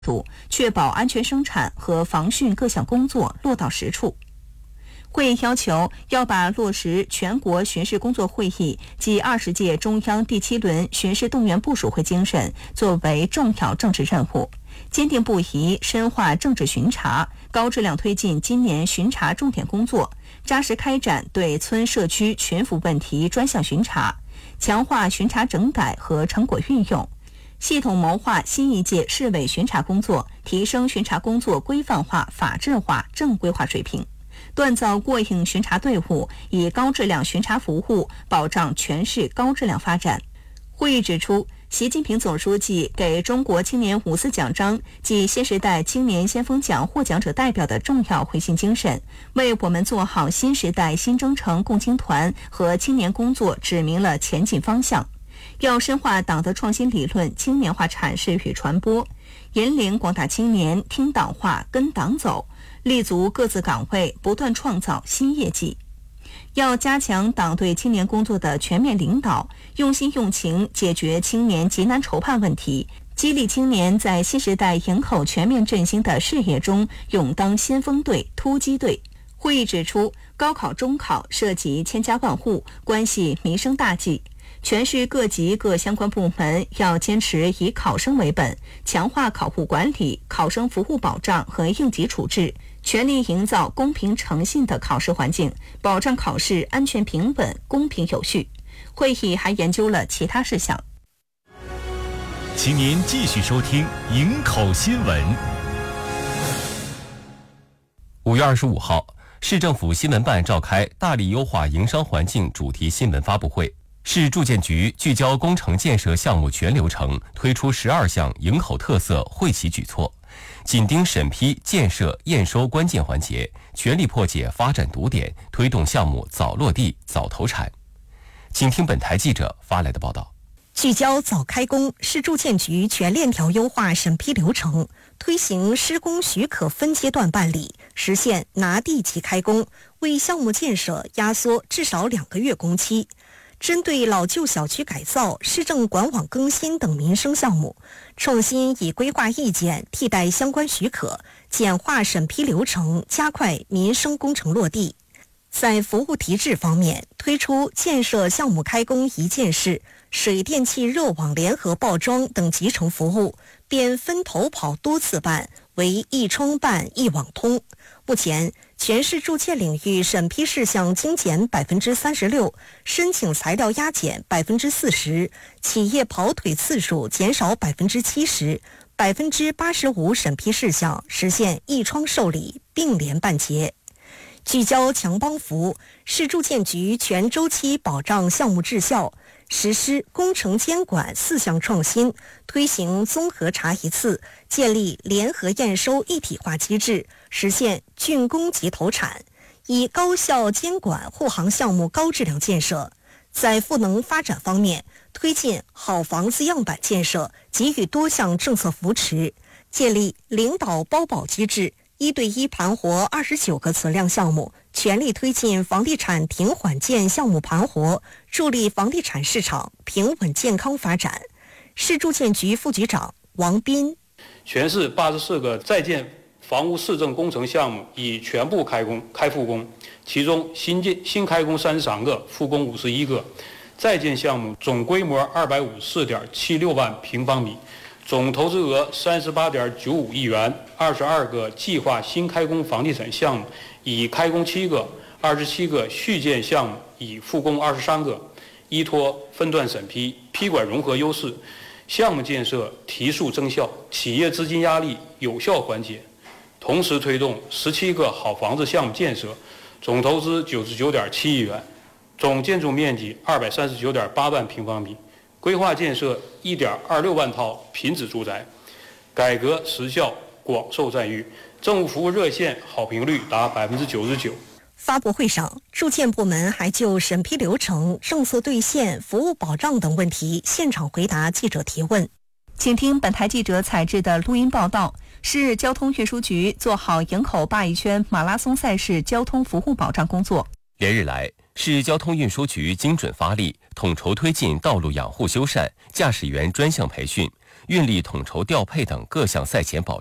确保安全生产和防汛各项工作落到实处。会议要求要把落实全国巡视工作会议及20届中央第7轮巡视动员部署会精神作为重要政治任务，坚定不移深化政治巡查，高质量推进今年巡查重点工作，扎实开展对村社区群服问题专项巡查，强化巡查整改和成果运用，系统谋划新一届市委巡查工作，提升巡查工作规范化、法治化、正规化水平，锻造过硬巡查队伍，以高质量巡查服务保障全市高质量发展。会议指出，习近平总书记给中国青年5四奖章及新时代青年先锋奖获奖者代表的重要回信精神，为我们做好新时代新征程共青团和青年工作指明了前进方向。要深化党的创新理论青年化阐释与传播，引领广大青年听党话、跟党走，立足各自岗位，不断创造新业绩。要加强党对青年工作的全面领导，用心用情解决青年急难愁盼问题，激励青年在新时代营口全面振兴的事业中勇当先锋队、突击队。会议指出，高考、中考涉及千家万户，关系民生大计，全市各级各相关部门要坚持以考生为本，强化考务管理、考生服务保障和应急处置，全力营造公平诚信的考试环境，保障考试安全平稳、公平有序。会议还研究了其他事项。 请您继续收听营口新闻。5月25号，市政府新闻办召开大力优化营商环境主题新闻发布会。市住建局聚焦工程建设项目全流程，推出12项营口特色惠企举措，紧盯审批、建设、验收关键环节，全力破解发展堵点，推动项目早落地、早投产。请听本台记者发来的报道。 聚焦早开工，市住建局全链条优化审批流程，推行施工许可分阶段办理，实现拿地即开工，为项目建设压缩至少2个月工期。针对老旧小区改造、市政管网更新等民生项目，创新以规划意见替代相关许可，简化审批流程，加快民生工程落地。在服务提质方面，推出建设项目开工一件事、水电气热网联合报装等集成服务，变分头跑多次办为一窗办一网通。目前，全市住建领域审批事项精简36%，申请材料压减40%，企业跑腿次数减少70%，85%审批事项实现一窗受理，并联办结。聚焦强帮扶，市住建局全周期保障项目质效，实施工程监管4项创新，推行综合查一次，建立联合验收一体化机制，实现竣工即投产，以高效监管护航项目高质量建设。在赋能发展方面，推进好房子样板建设，给予多项政策扶持，建立领导包保机制，1对1盘活29个存量项目，全力推进房地产停缓建项目盘活，助力房地产市场平稳健康发展。市住建局副局长王斌， 全市84个在建房屋市政工程项目已全部开复工，其中新开工33个，复工51个，在建项目总规模254.76万平方米，总投资额38.95亿元，22个计划新开工房地产项目已开工7个，27个续建项目已复工23个。依托分段审批、批管融合优势，项目建设提速增效，企业资金压力有效缓解。同时推动17个好房子项目建设，总投资99.7亿元，总建筑面积239.8万平方米。规划建设1.26万套品质住宅，改革实效广受赞誉，政务服务热线好评率达99%。 发布会上，住建部门还就审批流程、政策兑现、服务保障等问题现场回答记者提问。 请听本台记者采制的录音报道。市交通运输局做好营口鲅鱼圈马拉松赛事交通服务保障工作。 连日来，市交通运输局精准发力，统筹推进道路养护修缮、驾驶员专项培训， 运力统筹调配等各项赛前保